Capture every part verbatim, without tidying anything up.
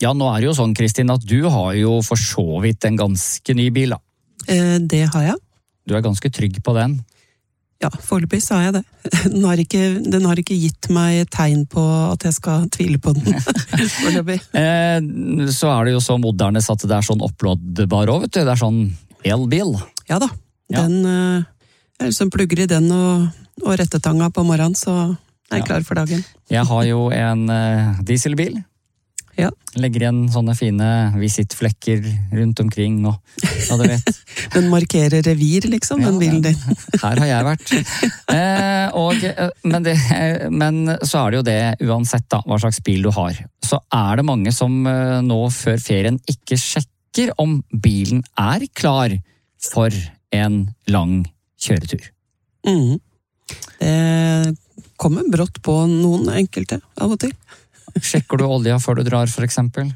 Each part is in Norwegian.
Ja, nå er det jo sånn, Kristin, at du har jo for så vidt en ganske ny bil, da. Eh, det har jeg. Du er ganske trygg på den. Ja, foreløpig sa jeg det. Den har, ikke, den har ikke gitt meg tegn på at jeg skal tvile på den. Foreløpig. Eh, så er det jo så moderne at det er sånn opploadbar også, vet du. Det er sånn elbil. Ja da. Ja. Den, eh, jeg liksom plugger i den og, og rettetanga på morgenen, så er jeg Ja. klar for dagen. Jeg har jo en eh, dieselbil. Ja. Legger igjen sånne fine visittflekker rundt omkring, og ja, du vet. Den markerer revir, liksom, Ja, den bilen din. Her har jeg vært. Eh, og, men, det, men så er det jo det, uansett da, hva slags bil du har, så er det mange som eh, nå før ferien ikke sjekker om bilen er klar for en lang kjøretur. Mm. Det kommer brått på noen enkelte, av og til. Sjekker du olja før du drar, for eksempel?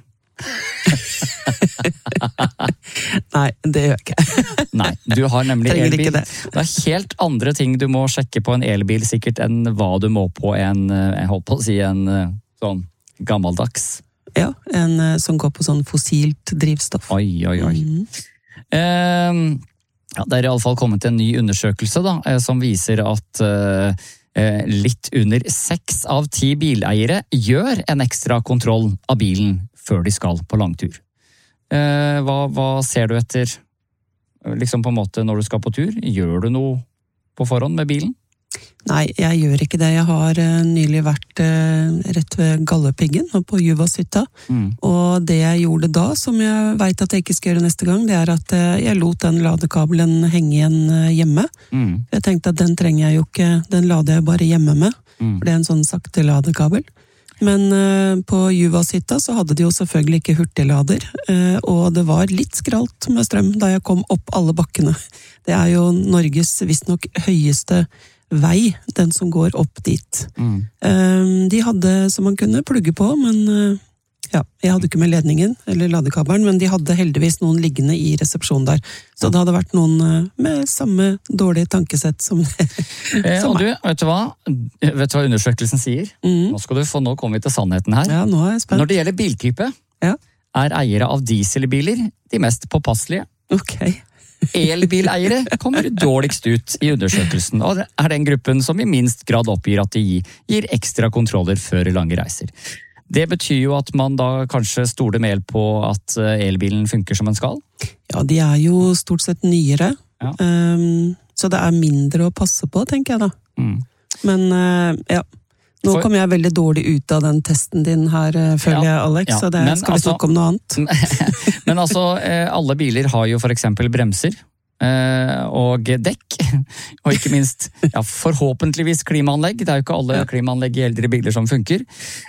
Nei, det gjør jeg ikke. Nei, du har nemlig Trenger elbil. ikke det. Det er helt andre ting du må sjekke på en elbil sikkert enn hva du må på en, jeg holdt på å si, en sånn gammeldags. Ja, en eh, som går på sånn fossilt drivstoff. Oi, oi, oi. Mm. Eh, ja, det er i alle fall kommet en ny undersøkelse da, eh, som viser at eh, litt under seks av ti bileiere gjør en ekstra kontroll av bilen før de skal på langtur. Eh, hva, hva ser du etter liksom på en måte når du skal på tur? Gjør du noe på forhånd med bilen? Nei, jeg gjør ikke det. Jeg har uh, nylig vært uh, rett ved Galdhøpiggen og på Juvashytta. Mm. Og det jeg gjorde da, som jeg vet at jeg ikke skal gjøre neste gang, det er at uh, jeg lot den ladekabelen henge igjen uh, hjemme. Mm. Jeg tenkte at den trenger jeg jo ikke, den lader jeg bare hjemme med, mm. for det er en sånn sakte ladekabel. Men uh, på Juvashytta så hadde de jo selvfølgelig ikke hurtiglader, uh, og det var litt skralt med strøm da jeg kom opp alle bakkene. Det er jo Norges visstnok høyeste vei, den som går opp dit. Mm. Um, de hadde som man kunne plugge på, men uh, ja, jeg hadde ikke med ledningen eller ladekabelen, men de hadde heldigvis noen liggende i resepsjonen der. Så det hadde vært noen uh, med samme dårlige tankesett som det. Eh, og du, vet du hva? Vet du hva undersøkelsen sier? Mm. Nå skal du få, nå kommer vi til sannheten her. Ja, nå er jeg spent. Når det gjelder biltype, ja. er eiere av dieselbiler de mest påpasselige. Ok. Elbileiere kommer dårligst ut i undersøkelsen, og det er den gruppen som i minst grad oppgir at de gir ekstra kontroller før lange reiser. Det betyr jo at man da kanskje stoler mer på at elbilen funker som den skal? Ja, de er jo stort sett nyere, ja. um, så det er mindre å passe på, tenker jeg da. Mm. Men uh, ja, nå For... kom jeg veldig dårlig ut av den testen din her, føler ja, jeg, Alex, ja. så det men, skal vi snakke altså, om noe annet. Men altså, alle biler har jo for eksempel bremser og dekk, og ikke minst ja, forhåpentligvis klimaanlegg. Det er jo ikke alle klimaanlegg i eldre biler som funker.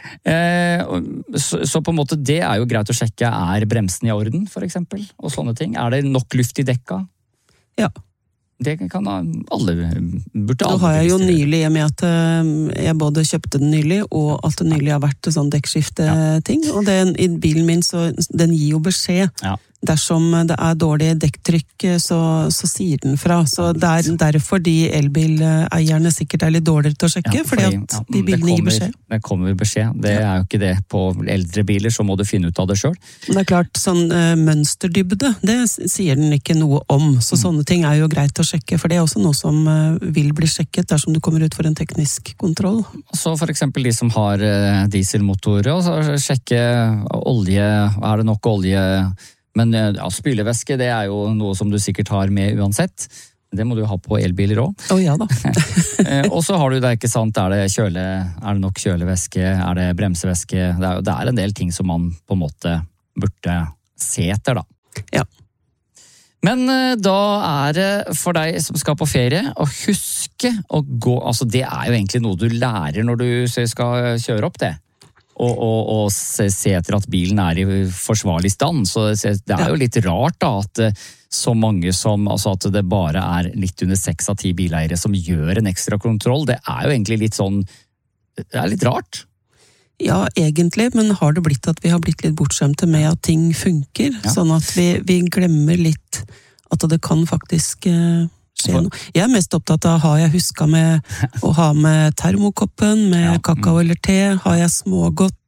Så, så på en måte det er jo greit å sjekke, er bremsen i orden, for eksempel, og sånne ting. Er det nok luft i dekka? Ja. Det kan alle, burde alle. Nå har jeg jo nylig, med at jeg både kjøpte den nylig, og at det nylig har vært sånn dekkskifte-ting, og den, i bilen min, så den gir jo beskjed. Ja. Dersom det er dårlig dekktrykk, så, så sier den fra. Så det er derfor de elbileierne sikkert er litt dårligere til å sjekke, ja, fordi, fordi at ja, de bilene kommer, gir beskjed. Det kommer beskjed. Det er jo ikke det på eldre biler, så må du finne ut av det selv. Det er klart, sånn uh, mønsterdybde, det sier den ikke noe om. Så mm. sånne ting er jo greit å sjekke, for det er også noe som uh, vil bli sjekket dersom du kommer ut for en teknisk kontroll. Så for eksempel de som har uh, dieselmotorer, og så sjekke olje, er det nok olje. Men ja, spylevæske, det er jo noe som du sikkert har med uansett. Det må du ha på elbiler også. Å ja da. Og så har du det, ikke sant, er det, kjøle, er det nok kjølevæske, er det bremsevæske? Det er, det er en del ting som man på en måte burde se etter da. Ja. Men da er det for deg som skal på ferie å huske å gå, altså det er jo egentlig noe du lærer når du skal kjøre opp det. Og, og, og se, se etter at bilen er i forsvarlig stand. Så det er jo litt rart da, at så mange som, altså at det bare er litt under seks av ti bileiere som gjør en ekstra kontroll. Det er jo egentlig litt sånn, det er litt rart. Ja, egentlig, men har det blitt at vi har blitt litt bortskjemte med at ting funker? Ja. Sånn at vi, vi glemmer litt at det kan faktisk skje noe. Jeg er mest opptatt av, har jeg husket med å ha med termokoppen, med ja. kakao eller te, har jeg smågodt,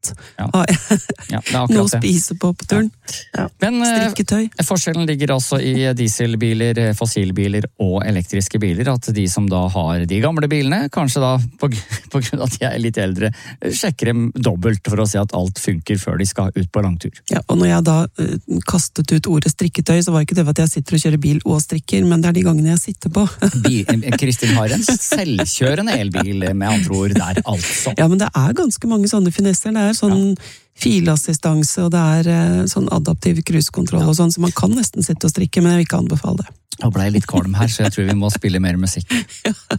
mat. Ja. Har jeg Ja, det er noe akkurat å det. spise på på turen. Ja. Men eh, Strikketøy. forskjellen ligger altså i dieselbiler, fossilbiler og elektriske biler. At de som da har de gamle bilene, kanskje da på, på grunn av at de er litt eldre, sjekker dem dobbelt for å se at alt funker før de skal ut på langtur. Ja, og når jeg da uh, kastet ut ordet strikketøy, så var ikke det for at jeg sitter og kjører bil og strikker, men det er de gangene jeg sitter på. Bil, Kristin har en selvkjørende elbil med andre ord der, altså. Ja, men det er ganske mange sånne finesser. Det er sånn ja. Filassistanse, og det er uh, sånn adaptiv cruisekontroll og sånn, så man kan nesten sitte og strikke, men jeg vil ikke anbefale det. Nå ble jeg litt kvalm her, så jeg tror vi må spille mer musikk. Ja.